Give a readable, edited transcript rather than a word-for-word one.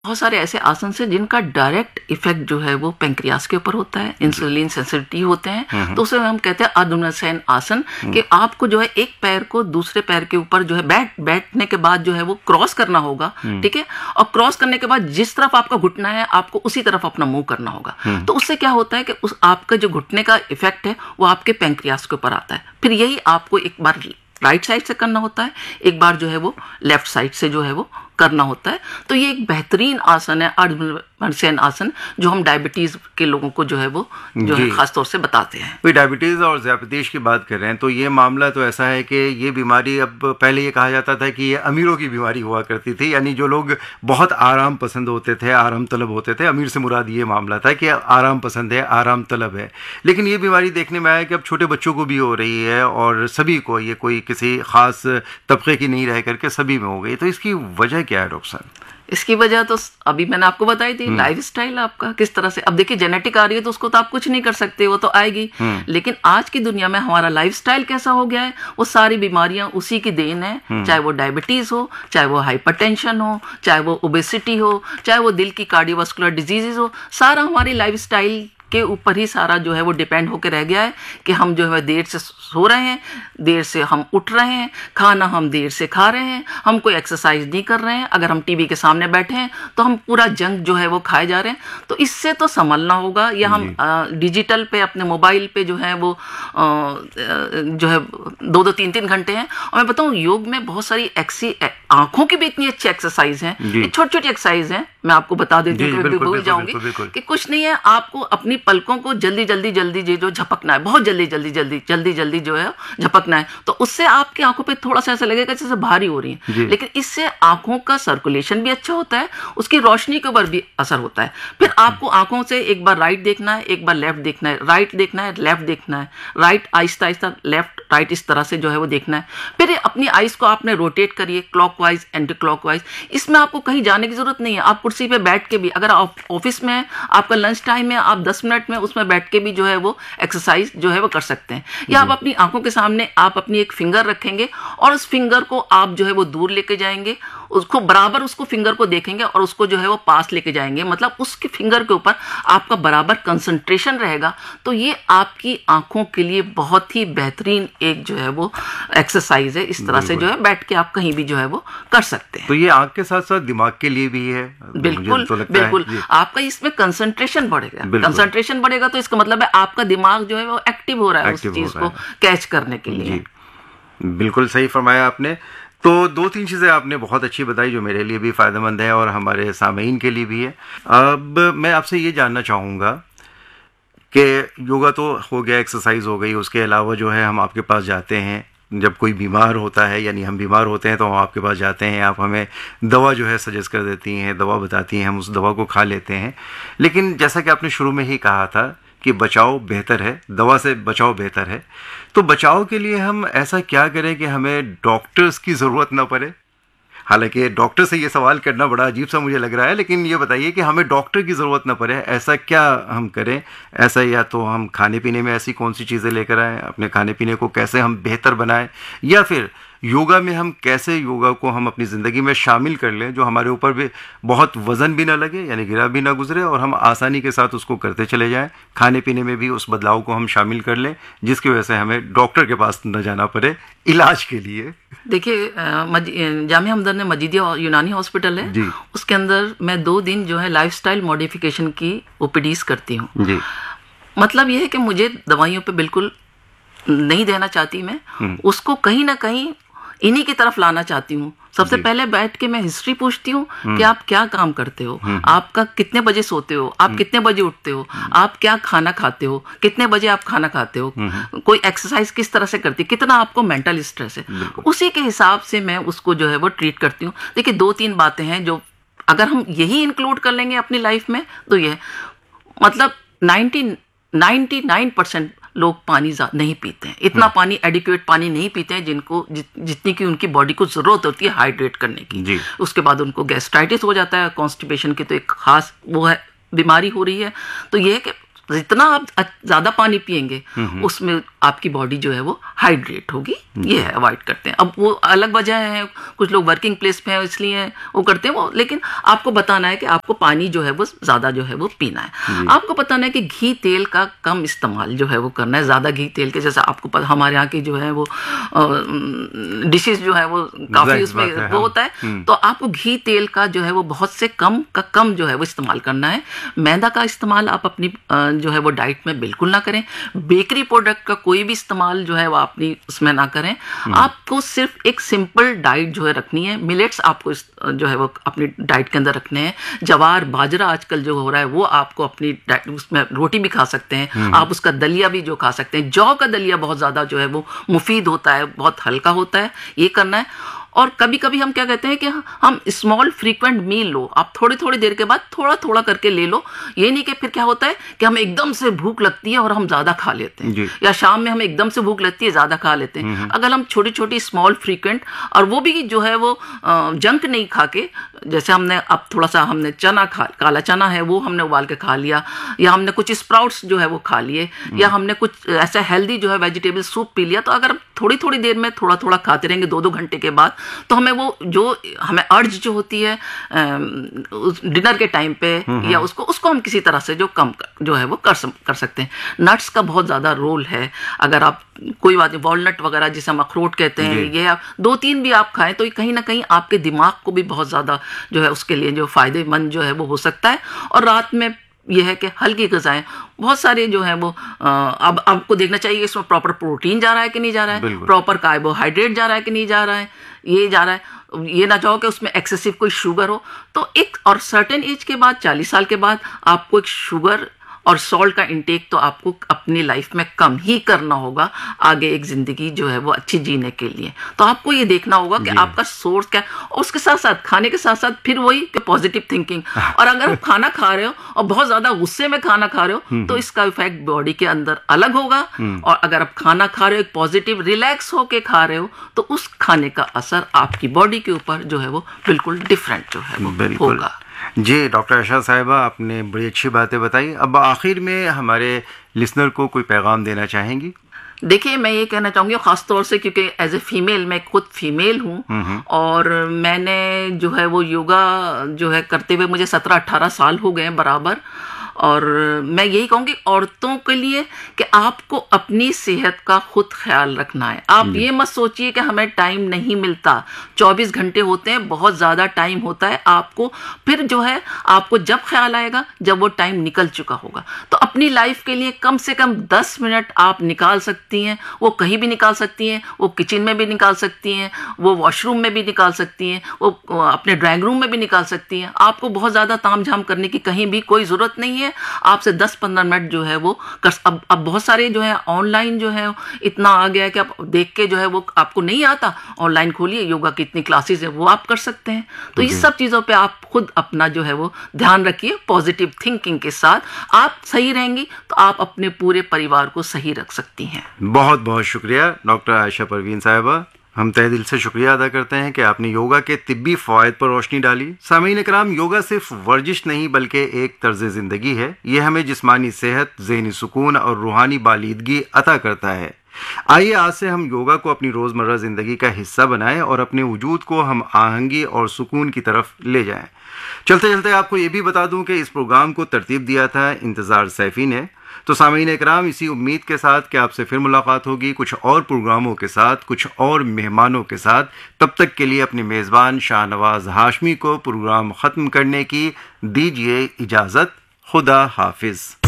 बहुत सारे ऐसे आसन से जिनका डायरेक्ट इफेक्ट जो है वो पैंक्रियास के ऊपर होता है, इंसुलिन सेंसिटिव होते हैं, तो उसे हम कहते हैं अधुनासेन आसन, कि आपको जो है एक पैर को दूसरे पैर के ऊपर जो है बैठने के बाद जो है वो क्रॉस करना होगा, ठीक है, और क्रॉस करने के बाद जिस तरफ आपका घुटना है आपको उसी तरफ अपना मुंह करना होगा। तो उससे क्या होता है कि उस आपका जो घुटने का इफेक्ट है वो आपके पैंक्रियास के ऊपर आता है। फिर यही आपको एक बार राइट साइड से करना होता है, एक बार जो है वो लेफ्ट साइड से जो है वो करना होता है। तो ये एक बेहतरीन आसन है अर्धमर्सेन आसन, जो हम डायबिटीज के लोगों को जो है वो जो है खास तौर से बताते हैं। कोई डायबिटीज और ज़ियापतीश की बात कर रहे हैं तो ये मामला तो ऐसा है कि ये बीमारी, अब पहले ये कहा जाता था कि ये अमीरों की बीमारी हुआ करती थी, यानी जो लोग बहुत आराम पसंद होते थे, आराम तलब होते थे, अमीर से मुराद ये मामला था कि आराम पसंद है, आराम तलब है। लेकिन ये बीमारी देखने में आया कि अब छोटे बच्चों को भी हो रही है और सभी को, ये कोई किसी खास तबके की नहीं रह करके सभी में हो गई। तो इसकी वजह क्या है डॉक्टर साहब? इसकी वजह तो अभी मैंने आपको बताई थी, लाइफस्टाइल आपका किस तरह से। अब देखिए जेनेटिक आ रही है तो उसको तो आप कुछ नहीं कर सकते, वो तो आएगी, लेकिन आज की दुनिया में हमारा लाइफस्टाइल कैसा हो गया है, वो सारी बीमारियां उसी की देन है। चाहे वो डायबिटीज हो, चाहे वो हाइपरटेंशन हो, चाहे वो ओबेसिटी हो, चाहे वो दिल की कार्डियोवास्कुलर डिजीजेज हो, सारा हमारी लाइफस्टाइल के ऊपर ही सारा जो है वो डिपेंड होकर रह गया है कि हम जो है देर से सो रहे हैं, देर से हम उठ रहे हैं, खाना हम देर से खा रहे हैं, हम कोई एक्सरसाइज नहीं कर रहे हैं, अगर हम टीवी के सामने बैठे हैं तो हम पूरा जंक जो है वो खाए जा रहे हैं। तो इससे तो संभलना होगा, या हम डिजिटल पे अपने मोबाइल पे जो है वो जो है 2-2, 3-3 घंटे हैं। और मैं बताऊँ योग में बहुत सारी ऐसी आंखों की भी इतनी अच्छी एक्सरसाइज हैं, छोटी छोटी एक्सरसाइज हैं, मैं आपको बता देती हूँ, भूल जाऊंगी कि कुछ नहीं है, आपको अपनी पलकों को जल्दी जल्दी जो झपकना है, बहुत जल्दी जो है झपकना है। तो उससे आपकी आंखों पे थोड़ा सा ऐसा लगेगा जैसे भारी हो रही है, लेकिन इससे आंखों का सर्कुलेशन भी अच्छा होता है, उसकी रोशनी के ऊपर भी असर होता है। फिर आपको आंखों से एक बार राइट देखना है, एक बार लेफ्ट देखना है, राइट देखना है, लेफ्ट देखना है, right Aahista Aahista, left right, इस तरह से जो है वो देखना है। फिर अपनी आइज को आपने रोटेट करिए क्लॉकवाइज एंटी क्लॉकवाइज। इसमें आपको कहीं जाने की जरूरत नहीं है, आप कुर्सी पे बैठ के भी, अगर आप ऑफिस में है, आपका लंच टाइम है, आप 10 मिनट में उसमें बैठ के भी जो है वो एक्सरसाइज जो है वो कर सकते हैं। या आप अपनी आंखों के सामने आप अपनी एक फिंगर रखेंगे और उस फिंगर को आप जो है वो दूर लेके जाएंगे, उसको बराबर उसको फिंगर को देखेंगे और उसको जो है वो पास लेके जाएंगे, मतलब उसके फिंगर के ऊपर आपका बराबर कंसंट्रेशन रहेगा। तो ये आपकी आंखों के लिए बहुत ही बेहतरीन एक जो है वो एक्सरसाइज है। इस तरह से जो है बैठ के आप कहीं भी जो है वो कर सकते हैं। तो ये आंख के साथ साथ दिमाग के लिए भी है। बिल्कुल बिल्कुल, आपका इसमें कंसंट्रेशन बढ़ेगा तो इसका मतलब है आपका दिमाग जो है वो एक्टिव हो रहा है उस चीज को कैच करने के लिए। बिल्कुल सही फरमाया आपने। तो 2-3 चीज़ें आपने बहुत अच्छी बताई जो मेरे लिए भी फ़ायदेमंद है और हमारे सामीन के लिए भी है। अब मैं आपसे ये जानना चाहूँगा कि योगा तो हो गया, एक्सरसाइज हो गई, उसके अलावा जो है हम आपके पास जाते हैं जब कोई बीमार होता है, यानी हम बीमार होते हैं तो हम आपके पास जाते हैं, आप हमें दवा जो है सजेस्ट कर देती हैं, दवा बताती हैं, हम उस दवा को खा लेते हैं। लेकिन जैसा कि आपने शुरू में ही कहा था कि बचाव बेहतर है, दवा से बचाव बेहतर है, तो बचाव के लिए हम ऐसा क्या करें कि हमें डॉक्टर्स की ज़रूरत ना पड़े? हालांकि डॉक्टर से ये सवाल करना बड़ा अजीब सा मुझे लग रहा है, लेकिन ये बताइए कि हमें डॉक्टर की ज़रूरत ना पड़े, ऐसा क्या हम करें? ऐसा या तो हम खाने पीने में ऐसी कौन सी चीज़ें लेकर आएँ, अपने खाने पीने को कैसे हम बेहतर बनाएं, या फिर योगा में हम कैसे योगा को हम अपनी ज़िंदगी में शामिल कर लें जो हमारे ऊपर भी बहुत वज़न भी ना लगे, यानी गिरा भी ना गुजरे, और हम आसानी के साथ उसको करते चले जाएं। खाने पीने में भी उस बदलाव को हम शामिल कर लें जिसकी वजह से हमें डॉक्टर के पास न जाना पड़े इलाज के लिए। देखिए जामिया हमदर्द मजीदिया यूनानी हॉस्पिटल है जी, उसके अंदर मैं 2 दिन जो है लाइफस्टाइल मॉडिफिकेशन की ओपीडीज करती हूँ जी। मतलब यह है कि मुझे दवाइयों पे बिल्कुल नहीं देना चाहती मैं, उसको कहीं ना कहीं इन्हीं की तरफ लाना चाहती हूँ। सबसे पहले बैठ के मैं हिस्ट्री पूछती हूँ कि आप क्या काम करते हो, आपका कितने बजे सोते हो, आप कितने बजे उठते हो, आप क्या खाना खाते हो, कितने बजे आप खाना खाते हो, कोई एक्सरसाइज किस तरह से करती, कितना आपको मेंटल स्ट्रेस है, उसी के हिसाब से मैं उसको जो है वो ट्रीट करती हूँ। देखिए 2-3 बातें हैं जो अगर हम यही इंक्लूड कर लेंगे अपनी लाइफ में तो ये मतलब 99% लोग पानी नहीं पीते हैं, इतना पानी एडिक्वेट पानी नहीं पीते हैं जिनको जितनी की उनकी बॉडी को जरूरत होती है हाइड्रेट करने की। उसके बाद उनको गैस्ट्राइटिस हो जाता है, कॉन्स्टिपेशन की तो एक खास वो है बीमारी हो रही है। तो ये है कि जितना आप ज्यादा पानी पिएंगे उसमें आपकी बॉडी जो है वो हाइड्रेट होगी, ये है, अवॉइड करते हैं। अब वो अलग वजह है, कुछ लोग वर्किंग प्लेस पे हैं इसलिए वो करते हैं वो, लेकिन आपको बताना है कि आपको पानी जो है वो ज़्यादा जो है वो पीना है। आपको बताना है कि घी तेल का कम इस्तेमाल जो है वो करना है। ज़्यादा घी तेल के, जैसे आपको हमारे यहाँ की जो है वो डिशेज जो है वो काफ़ी उसमें वो होता है, तो आपको घी तेल का जो है वो बहुत से कम का कम जो है वो इस्तेमाल करना है। मैदा का इस्तेमाल आप अपनी जो है वो डाइट में बिल्कुल ना करें। बेकरी प्रोडक्ट का कोई भी इस्तेमाल जो है वो अपनी उसमें ना करें। आपको सिर्फ एक सिंपल डाइट जो है रखनी है। मिलेट्स आपको जो है वो अपनी डाइट के अंदर रखने हैं। जवार बाजरा आजकल जो हो रहा है वो आपको अपनी डाइट, उसमें रोटी भी खा सकते हैं आप, उसका दलिया भी जो खा सकते हैं। जौ का दलिया बहुत ज़्यादा जो है वो मुफीद होता है, बहुत हल्का होता है, ये करना है। और कभी कभी हम क्या कहते हैं कि हम स्मॉल फ्रीक्वेंट मील लो, आप थोड़ी थोड़ी देर के बाद थोड़ा थोड़ा करके ले लो। ये नहीं कि फिर क्या होता है कि हमें एकदम से भूख लगती है और हम ज़्यादा खा लेते हैं, या शाम में हमें एकदम से भूख लगती है, ज़्यादा खा लेते हैं। अगर हम छोटी छोटी स्मॉल फ्रीक्वेंट, और वो भी जो है वो जंक नहीं खा के, जैसे हमने अब थोड़ा सा हमने चना काला चना है वो हमने उबाल के खा लिया, या हमने कुछ स्प्राउट्स जो है वो खा लिए, या हमने कुछ ऐसा हेल्दी जो है वेजिटेबल सूप पी लिया। तो अगर थोड़ी थोड़ी देर में थोड़ा थोड़ा खाते रहेंगे 2-2 घंटे के बाद, तो हमें वो जो हमें अर्ज जो होती है डिनर के टाइम पे, या उसको हम किसी तरह से जो कम जो है वो कर सकते हैं। नट्स का बहुत ज़्यादा रोल है। अगर आप कोई बात नहीं, वॉलनट वगैरह जिसे हम अखरोट कहते हैं, ये आप 2-3 भी आप खाएं तो कहीं ना कहीं आपके दिमाग को भी बहुत ज़्यादा जो है उसके लिए जो फ़ायदेमंद जो है वो हो सकता है। और रात में यह है कि हल्की ग़िज़ाएं बहुत सारे जो है वो अब आपको देखना चाहिए इसमें प्रॉपर प्रोटीन जा रहा है कि नहीं जा रहा है, प्रॉपर कार्बोहाइड्रेट जा रहा है कि नहीं जा रहा है, ये जा रहा है। ये ना चाहो कि उसमें एक्सेसिव कोई शुगर हो। तो एक और सर्टेन एज के बाद, 40 साल के बाद, आपको एक शुगर और सॉल्ट का इंटेक तो आपको अपनी लाइफ में कम ही करना होगा आगे एक ज़िंदगी जो है वो अच्छी जीने के लिए। तो आपको ये देखना होगा कि आपका सोर्स क्या है, और उसके साथ साथ खाने के साथ साथ फिर वही पॉजिटिव थिंकिंग। और अगर आप खाना खा रहे हो और बहुत ज़्यादा गुस्से में खाना खा रहे हो तो इसका इफेक्ट बॉडी के अंदर अलग होगा। और अगर आप खाना खा रहे हो एक पॉजिटिव रिलैक्स होके खा रहे हो तो उस खाने का असर आपकी बॉडी के ऊपर जो है वो बिल्कुल डिफरेंट जो है वो होगा। जी डॉक्टर आशा साहिबा, आपने बड़ी अच्छी बातें बताई। अब आखिर में हमारे लिसनर को कोई पैगाम देना चाहेंगी? देखिए, मैं ये कहना चाहूँगी ख़ास तौर से क्योंकि एज ए फीमेल, मैं खुद फीमेल हूँ और मैंने जो है वो योगा जो है करते हुए मुझे 17-18 साल हो गए बराबर। और मैं यही कहूँगी औरतों के लिए कि आपको अपनी सेहत का खुद ख्याल रखना है। आप ये मत सोचिए कि हमें टाइम नहीं मिलता, 24 घंटे होते हैं, बहुत ज़्यादा टाइम होता है आपको। फिर जो है आपको जब ख्याल आएगा जब वो टाइम निकल चुका होगा। तो अपनी लाइफ के लिए कम से कम 10 मिनट आप निकाल सकती हैं। वो कहीं भी निकाल सकती हैं, वो किचन में भी निकाल सकती हैं, वो वॉशरूम में भी निकाल सकती हैं, वो अपने ड्राइंग रूम में भी निकाल सकती हैं। आपको बहुत ज़्यादा ताम झाम करने की कहीं भी कोई ज़रूरत नहीं है। आपसे 10-15 मिनट जो है वो अब बहुत सारे जो है ऑनलाइन जो है इतना आ गया है कि आप देख के जो है वो आपको नहीं आता, ऑनलाइन खोलिए, योगा की इतनी क्लासेस है वो आप कर सकते हैं। तो इस सब चीज़ों पे आप खुद अपना जो है वो ध्यान रखिए। पॉजिटिव थिंकिंग के साथ आप सही रहेंगी तो आप अपने पूरे परिवार को सही रख सकती हैं। बहुत बहुत शुक्रिया डॉक्टर आयशा परवीन साहिबा। हम तहे दिल से शुक्रिया अदा करते हैं कि आपने योगा के तिब्बी फ़वाइद पर रोशनी डाली। सामीन इकराम, योगा सिर्फ वर्जिश नहीं बल्कि एक तर्ज ज़िंदगी है। ये हमें जिस्मानी सेहत, ज़हनी सुकून और रूहानी बालीदगी अता करता है। आइए आज से हम योगा को अपनी रोज़मर्रा ज़िंदगी का हिस्सा बनाएं और अपने वजूद को हम आहंगी और सुकून की तरफ ले जाएं। चलते चलते आपको ये भी बता दूं कि इस प्रोग्राम को तरतीब दिया था इंतज़ार सैफ़ी ने। तो सामीन इकराम, इसी उम्मीद के साथ कि आपसे फिर मुलाकात होगी कुछ और प्रोग्रामों के साथ, कुछ और मेहमानों के साथ। तब तक के लिए अपने मेज़बान शाहनवाज हाशमी को प्रोग्राम ख़त्म करने की दीजिए इजाज़त। खुदा हाफिज़।